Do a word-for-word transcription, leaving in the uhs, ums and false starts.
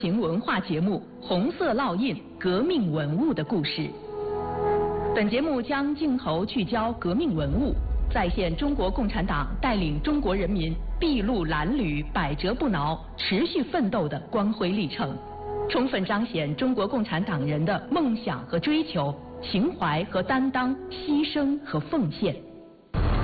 行文化节目《红色烙印：革命文物的故事》。本节目将镜头聚焦革命文物，再现中国共产党带领中国人民筚路蓝缕、百折不挠、持续奋斗的光辉历程，充分彰显中国共产党人的梦想和追求、情怀和担当、牺牲和奉献。